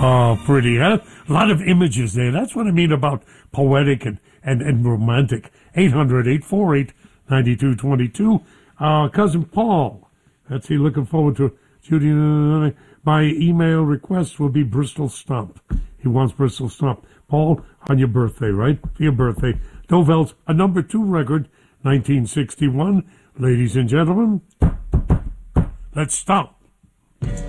Oh, pretty, huh? A lot of images there. That's what I mean about poetic and romantic. 800-848-9222. Cousin Paul. That's he looking forward to. Judy, my email request will be Bristol Stomp. He wants Bristol Stomp. Paul, on your birthday, right? For your birthday. Dovel's a number 2 record, 1961. Ladies and gentlemen, let's stomp.